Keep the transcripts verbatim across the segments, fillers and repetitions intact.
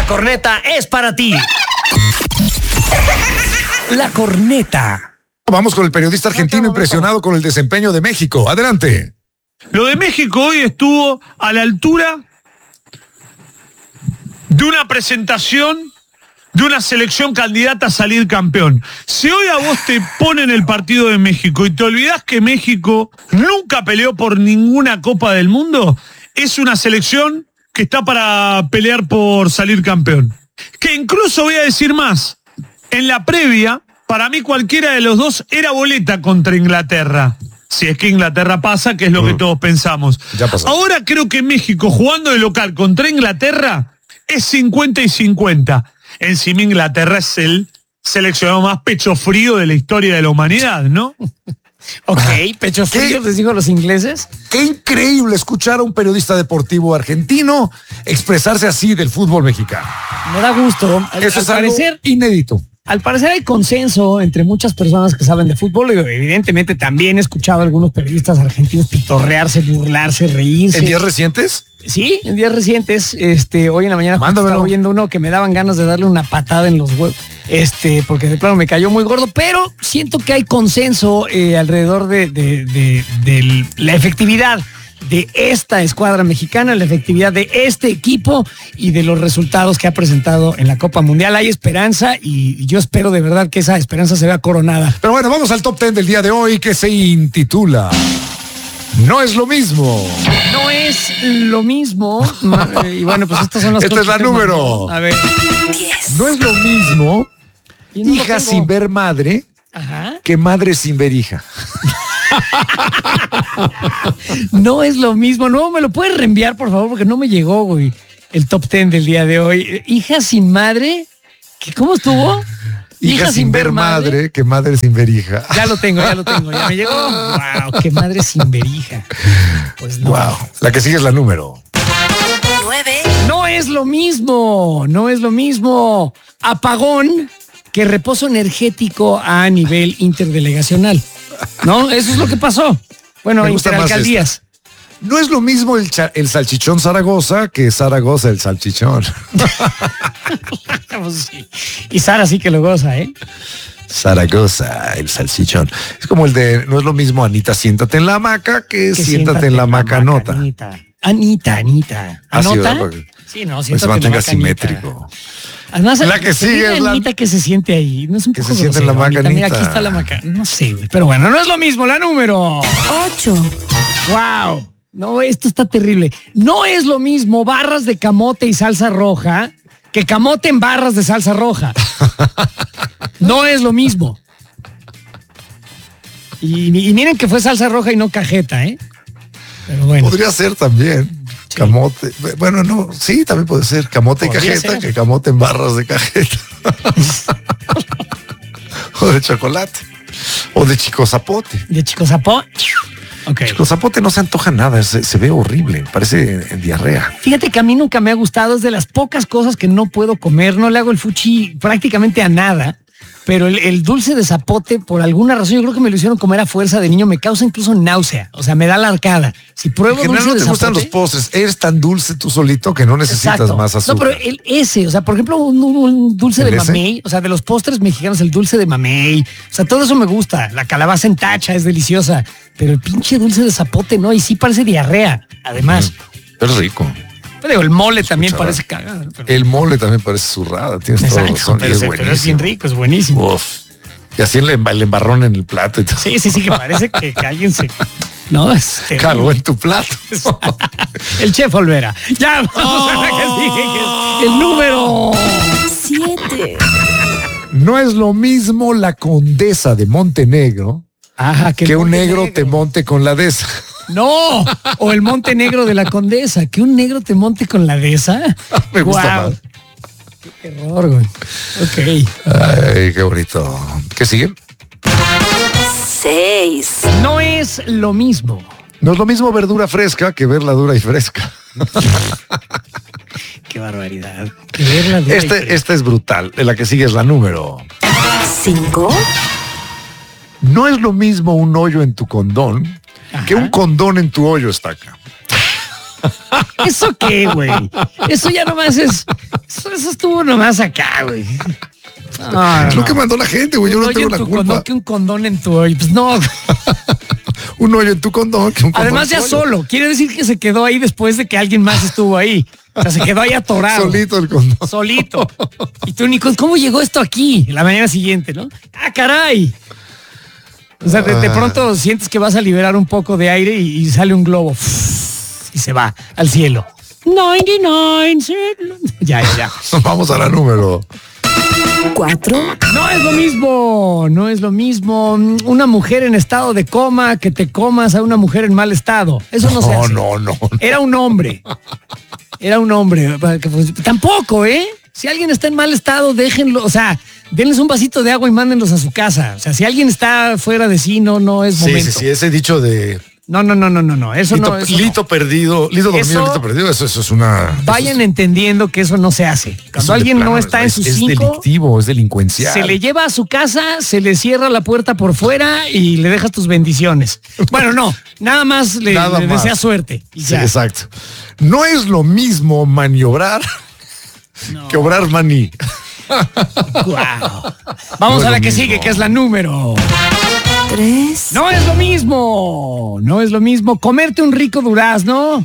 corneta es para ti. La corneta. Vamos con el periodista argentino impresionado con el desempeño de México. Adelante. Lo de México hoy estuvo a la altura de una presentación de una selección candidata a salir campeón. Si hoy a vos te ponen el partido de México y te olvidás que México nunca peleó por ninguna Copa del Mundo, es una selección que está para pelear por salir campeón. Que incluso voy a decir más, en la previa, para mí cualquiera de los dos era boleta contra Inglaterra. Si es que Inglaterra pasa, que es lo mm. que todos pensamos. Ya pasó. Ahora creo que México jugando de local contra Inglaterra es cincuenta y cincuenta. Encima Inglaterra es el seleccionado más pecho frío de la historia de la humanidad, ¿no? Ok, pecho frío, les digo a los ingleses. Qué increíble escuchar a un periodista deportivo argentino expresarse así del fútbol mexicano. Me da gusto. Al, Eso al es algo parecer, inédito. Al parecer hay consenso entre muchas personas que saben de fútbol. Y evidentemente también he escuchado a algunos periodistas argentinos pitorrearse, burlarse, reírse. ¿En días recientes? Sí, en días recientes. Este, hoy en la mañana estaba oyendo uno que me daban ganas de darle una patada en los huevos. Este, porque de plano me cayó muy gordo, pero siento que hay consenso eh, alrededor de, de, de, de la efectividad de esta escuadra mexicana, la efectividad de este equipo y de los resultados que ha presentado en la Copa Mundial. Hay esperanza y yo espero de verdad que esa esperanza se vea coronada. Pero bueno, vamos al top ten del día de hoy, que se intitula No es lo mismo. No es lo mismo. Y bueno, pues estas son las Esta es la número. ¿No? A ver. No es lo mismo no hija lo sin ver madre Ajá. que madre sin ver hija. No es lo mismo. No, me lo puedes reenviar, por favor, porque no me llegó, güey, el top ten del día de hoy. Hija sin madre. ¿Qué, ¿Cómo estuvo? Hija, hija sin, sin ver madre, madre que madre sin ver hija. Ya lo tengo, ya lo tengo, ya me llegó. Wow, qué madre sin ver hija. Pues no. Wow, la que sigue es la número nueve. No es lo mismo, no es lo mismo apagón que reposo energético a nivel interdelegacional. ¿No? Eso es lo que pasó. Bueno, interalcaldías. No es lo mismo el, cha- el salchichón Zaragoza que Zaragoza el salchichón. Pues sí. Y Sara sí que lo goza, ¿eh? Zaragoza el salchichón. Es como el de, no es lo mismo Anita, siéntate en la hamaca que, que siéntate, siéntate en la hamaca, anota. Anita, Anita, Anita. ¿Anota? Sí, no, siéntate. Se mantenga simétrico. Además, la que sigue es la Anita que se siente ahí. No es un que poco se siente en la maca. Mira, aquí está la maca. No sé, güey. Pero bueno, no es lo mismo. La número ocho. Wow. No, esto está terrible. No es lo mismo barras de camote y salsa roja que camote en barras de salsa roja. No es lo mismo. Y, y miren que fue salsa roja y no cajeta, ¿eh? Pero bueno. Podría ser también. Sí. Camote. Bueno, no, sí, también puede ser. Camote y cajeta, ser. Que camote en barras de cajeta. O de chocolate. O de chico zapote. De chico zapote. Okay. Chico zapote no se antoja nada, se, se ve horrible, parece en, en diarrea. Fíjate que a mí nunca me ha gustado, es de las pocas cosas que no puedo comer, no le hago el fuchi prácticamente a nada, pero el, el dulce de zapote, por alguna razón, yo creo que me lo hicieron comer a fuerza de niño, me causa incluso náusea, o sea, me da la arcada. Si pruebo dulce no de te zapote, gustan los postres, eres tan dulce tú solito que no necesitas exacto. más azúcar. No, pero el ese, o sea, por ejemplo, un, un dulce de ese? mamey, o sea, de los postres mexicanos, el dulce de mamey, o sea, todo eso me gusta, la calabaza en tacha es deliciosa, pero el pinche dulce de zapote no, y sí parece diarrea, además. Mm, es rico. Pero digo, el mole también Escuchaba. parece cagada. Pero... El mole también parece zurrada, tienes toda la razón. Pero, es, pero es bien rico, es buenísimo. Uf. Y así el, el embarrón en el plato y todo. Sí, sí, sí, que parece que cállense. No, este. Cagó en tu plato. El chef Olvera. Ya, vamos oh. a la que sigue, que es el número siete. No es lo mismo la condesa de Montenegro Ajá, que, que un negro. negro te monte con la dehesa. No, o el Montenegro de la Condesa, que un negro te monte con la dehesa. Me gusta wow. más. Qué terror, güey. Ok. Ay, qué bonito. ¿Qué sigue? Seis. No es lo mismo. No es lo mismo verdura fresca que verla dura y fresca. Qué barbaridad. Que verla dura este, y fresca. Esta es brutal. La que sigue es la número cinco. No es lo mismo un hoyo en tu condón Ajá. que un condón en tu hoyo, estaca. ¿Eso qué, güey? Eso ya nomás es... Eso, eso estuvo nomás acá, güey. No, es lo no. que mandó la gente, güey. Yo no tengo la culpa. Condón, que un condón en tu hoyo. Pues no. Un hoyo en tu condón. Que un condón Además, ya solo. Quiere decir que se quedó ahí después de que alguien más estuvo ahí. O sea, se quedó ahí atorado. Solito el condón. Solito. Y tú, Nico, ¿cómo llegó esto aquí? La mañana siguiente, ¿no? ¡Ah, caray! O sea, de, de pronto sientes que vas a liberar un poco de aire y, y sale un globo. Y se va al cielo. noventa y nueve. Ya, ya, ya. Vamos a la número. Cuatro. No es lo mismo, no es lo mismo. Una mujer en estado de coma que te comas a una mujer en mal estado. Eso no, no se hace. No, no, no. Era un hombre. Era un hombre. Tampoco, ¿eh? Si alguien está en mal estado, déjenlo, o sea, denles un vasito de agua y mándenlos a su casa. O sea, si alguien está fuera de sí, no, no es momento. Sí, sí, sí, ese dicho de... No, no, no, no, no, no. Eso lito, no. Eso lito no. perdido, lito dormido, eso, lito perdido, eso, eso es una. Vayan es, entendiendo que eso no se hace. Cuando alguien plano, no está es, en sus es cinco. Es delictivo, es delincuencial. Se le lleva a su casa, se le cierra la puerta por fuera y le dejas tus bendiciones. Bueno, no, nada más le, nada le más. Desea suerte. Y sí, ya. Exacto. No es lo mismo maniobrar no. que obrar maní. Wow. Vamos no a la que mismo. Sigue, que es la número. Tres. No es lo mismo, no es lo mismo comerte un rico durazno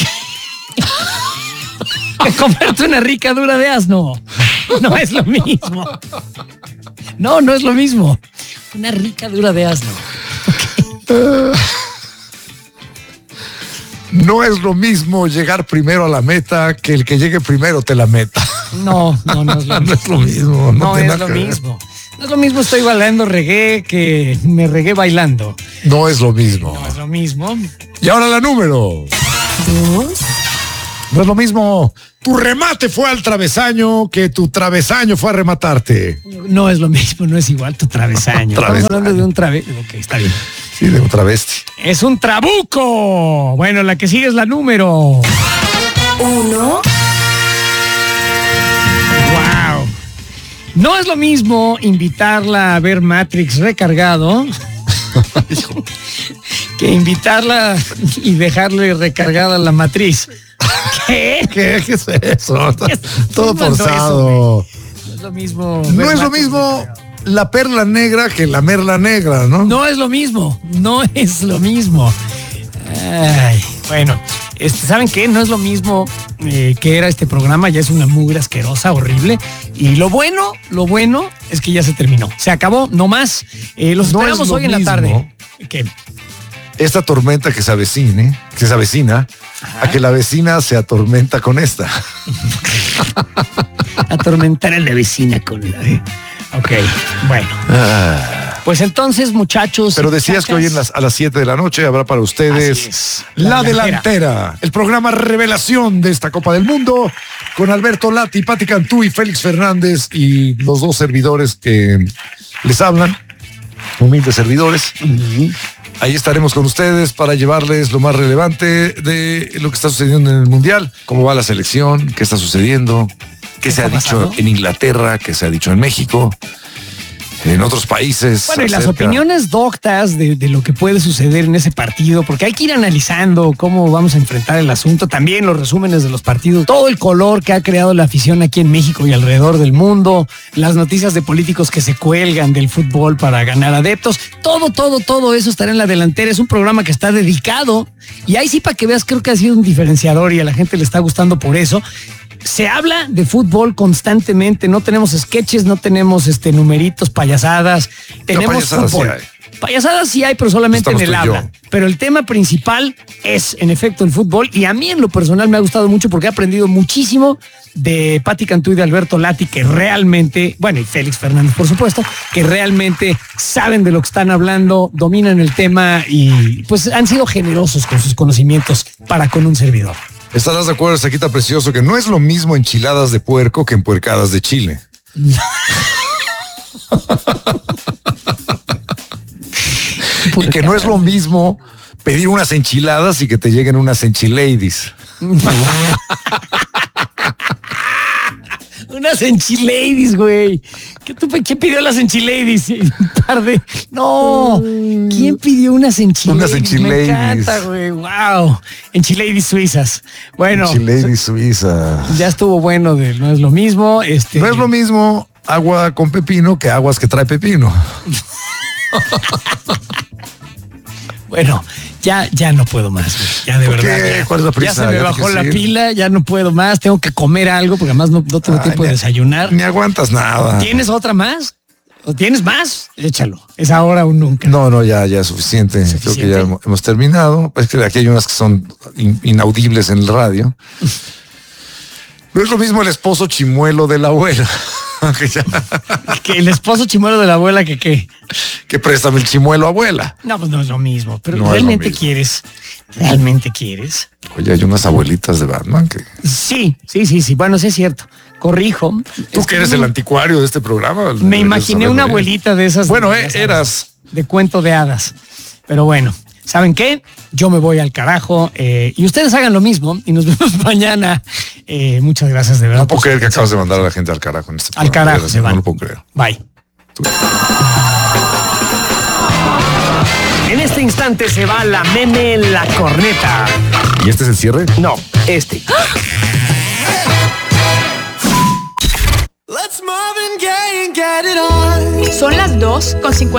que comerte una rica dura de asno. No es lo mismo. No, no es lo mismo. Una rica dura de asno. Okay. Uh, no es lo mismo llegar primero a la meta que el que llegue primero te la meta. No, no, no es lo mismo. No es lo mismo. No, no es lo mismo. No es lo mismo estoy bailando reggae que me regué bailando. No es lo mismo. No es lo mismo. Y ahora la número. Dos. No es lo mismo. Tu remate fue al travesaño que tu travesaño fue a rematarte. No es lo mismo, no es igual tu travesaño. Estamos hablando de un travesaño. Ok, está bien. Sí, de un travesti. Es un trabuco. Bueno, la que sigue es la número. Uno. Wow. No es lo mismo invitarla a ver Matrix recargado que invitarla y dejarle recargada la matriz. ¿Qué? ¿Qué, ¿Qué es eso? Todo forzado. Eso, no es lo mismo. No es lo mismo la perla negra que la merla negra, ¿no? No es lo mismo. No es lo mismo. Ay, bueno, este, ¿saben qué? No es lo mismo eh, que era este programa, ya es una mugre asquerosa, horrible. Y lo bueno, lo bueno es que ya se terminó. Se acabó, no más. Eh, los no esperamos hoy en la tarde. ¿Qué? Esta tormenta que se avecine, que se avecina, ajá, a que la vecina se atormenta con esta. Atormentar a la vecina con la... Ok, bueno. Ah. Pues entonces, muchachos. Pero decías chacas, que hoy en las, a las siete de la noche habrá para ustedes La, la delantera. delantera, el programa revelación de esta Copa del Mundo, con Alberto Lati, Pati Cantú y Félix Fernández y los dos servidores que les hablan, humildes servidores. Uh-huh. Ahí estaremos con ustedes para llevarles lo más relevante de lo que está sucediendo en el Mundial, cómo va la selección, qué está sucediendo, qué, ¿Qué se ha dicho en Inglaterra, qué se ha dicho en México, en otros países. Bueno, y las opiniones doctas de, de lo que puede suceder en ese partido, porque hay que ir analizando cómo vamos a enfrentar el asunto, también los resúmenes de los partidos, todo el color que ha creado la afición aquí en México y alrededor del mundo, las noticias de políticos que se cuelgan del fútbol para ganar adeptos, todo, todo, todo eso estará en la delantera. Es un programa que está dedicado, y ahí sí, para que veas, creo que ha sido un diferenciador y a la gente le está gustando por eso. Se habla de fútbol constantemente, no tenemos sketches, no tenemos este numeritos, payasadas, tenemos payasadas fútbol. Sí hay. Payasadas sí hay, pero solamente Estamos en el habla. yo. Pero el tema principal es, en efecto, el fútbol, y a mí en lo personal me ha gustado mucho porque he aprendido muchísimo de Pati Cantú y de Alberto Lati, que realmente, bueno, y Félix Fernández, por supuesto, que realmente saben de lo que están hablando, dominan el tema y pues han sido generosos con sus conocimientos para con un servidor. ¿Estarás de acuerdo, Saquita Precioso, que no es lo mismo enchiladas de puerco que empuercadas de chile? Y que no es lo mismo pedir unas enchiladas y que te lleguen unas enchiladies. Unas enchiladies, güey. ¿Qué tú- ¿Quién pidió las enchiladies? Un par de- No, ¿quién pidió unas enchiladies? Unas enchiladies. Me encanta, güey, wow. Enchiladies suizas. Bueno, Chilady Suiza. ya estuvo bueno, de, no es lo mismo. Este, No es lo mismo agua con pepino que aguas que trae pepino. Bueno, ya, ya no puedo más, güey. Ya de ¿Por verdad. qué? Ya, ¿Cuál es la prisa? ya se me ¿Ya te bajó quieres la ir? pila, ya no puedo más. Tengo que comer algo porque además no, no tengo Ay, tiempo de ni- desayunar. Ni aguantas nada. ¿Tienes otra más? ¿O tienes más? Échalo. Es ahora o nunca. No, no, ya, ya es suficiente. Creo que ¿Suficiente? ya hemos, hemos terminado. Es que aquí hay unas que son in- inaudibles en el radio. No es lo mismo el esposo chimuelo de la abuela. que, ya- Que el esposo chimuelo de la abuela que qué. que préstame el chimuelo, abuela. No, pues no es lo mismo. Pero No es lo ¿realmente mismo. quieres? ¿Realmente quieres? Oye, hay unas abuelitas de Batman que... Sí, sí, sí, sí. Bueno, sí es cierto. Corrijo. ¿Tú que eres el anticuario de este programa? Me imaginé una abuelita de esas. Bueno, de, eh, ya sabes, eras. de cuento de hadas. Pero bueno, ¿saben qué? Yo me voy al carajo eh, y ustedes hagan lo mismo y nos vemos mañana. Eh, muchas gracias de verdad. No puedo por creer su que acabas de mandar a la gente al carajo en este Al programa. carajo se No van. lo puedo creer. Bye. En este instante se va la meme la corneta. ¿Y este es el cierre? No, este. Let's Marvin Gaye and get it on. Son las dos con cincuenta.